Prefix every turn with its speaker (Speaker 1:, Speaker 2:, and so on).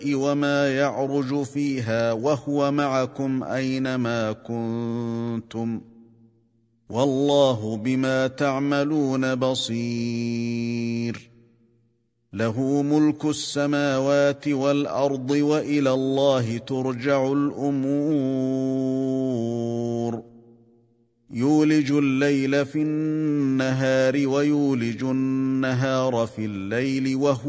Speaker 1: وما يعرج فيها وهو معكم أينما كنتم والله بما تعملون بصير له ملك السماوات والأرض وإلى الله ترجع الأمور يولج الليل في النهار ويولج النهار في الليل وهو